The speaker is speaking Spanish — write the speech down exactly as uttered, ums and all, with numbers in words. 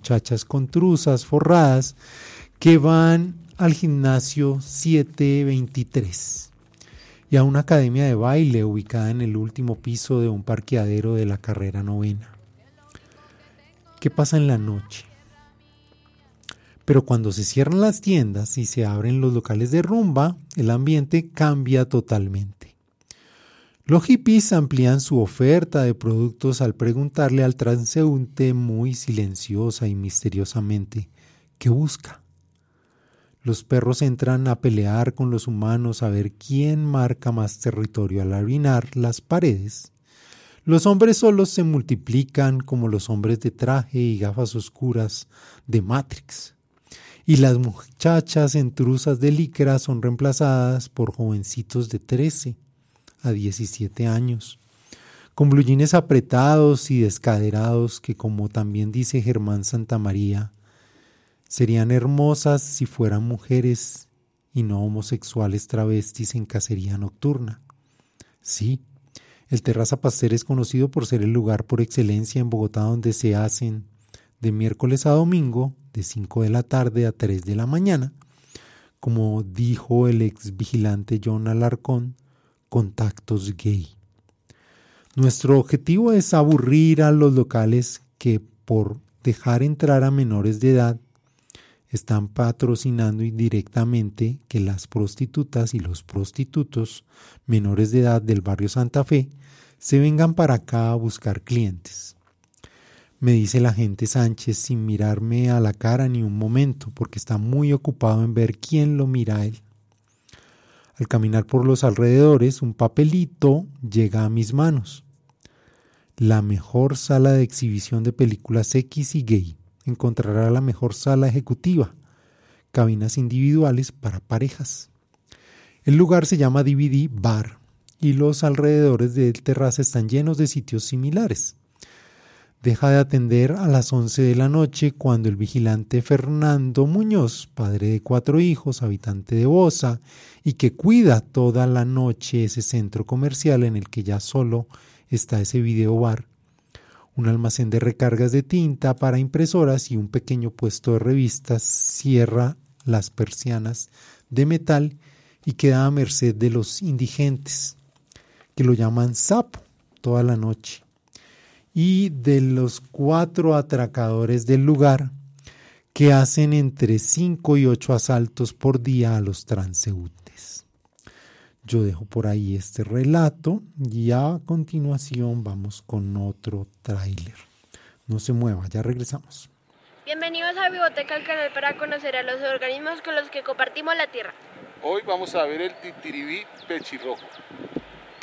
muchachas con truzas forradas que van al gimnasio siete veintitrés y a una academia de baile ubicada en el último piso de un parqueadero de la carrera novena. ¿Qué pasa en la noche? Pero cuando se cierran las tiendas y se abren los locales de rumba, el ambiente cambia totalmente. Los hippies amplían su oferta de productos al preguntarle al transeúnte muy silenciosa y misteriosamente ¿qué busca? Los perros entran a pelear con los humanos a ver quién marca más territorio al orinar las paredes. Los hombres solos se multiplican como los hombres de traje y gafas oscuras de Matrix. Y las muchachas en truzas de licra son reemplazadas por jovencitos de trece a diecisiete años, con blue jeans apretados y descaderados que, como también dice Germán Santamaría, serían hermosas si fueran mujeres y no homosexuales travestis en cacería nocturna. Sí, el Terraza Pasteur es conocido por ser el lugar por excelencia en Bogotá donde se hacen de miércoles a domingo, de cinco de la tarde a tres de la mañana, como dijo el ex vigilante John Alarcón, contactos gay. Nuestro objetivo es aburrir a los locales que por dejar entrar a menores de edad están patrocinando indirectamente que las prostitutas y los prostitutos menores de edad del barrio Santa Fe se vengan para acá a buscar clientes. Me dice el agente Sánchez sin mirarme a la cara ni un momento, porque está muy ocupado en ver quién lo mira a él. Al caminar por los alrededores, un papelito llega a mis manos. La mejor sala de exhibición de películas X y gay. Encontrará la mejor sala ejecutiva. Cabinas individuales para parejas. El lugar se llama D V D Bar y los alrededores del Terraza están llenos de sitios similares. Deja de atender a las once de la noche cuando el vigilante Fernando Muñoz, padre de cuatro hijos, habitante de Bosa y que cuida toda la noche ese centro comercial en el que ya solo está ese video bar, un almacén de recargas de tinta para impresoras y un pequeño puesto de revistas, cierra las persianas de metal y queda a merced de los indigentes, que lo llaman sapo toda la noche, y de los cuatro atracadores del lugar que hacen entre cinco y ocho asaltos por día a los transeúntes. Yo dejo por ahí este relato y a continuación vamos con otro tráiler. No se mueva, ya regresamos. Bienvenidos a Biblioteca al canal para conocer a los organismos con los que compartimos la tierra. Hoy vamos a ver el titiribí pechirrojo.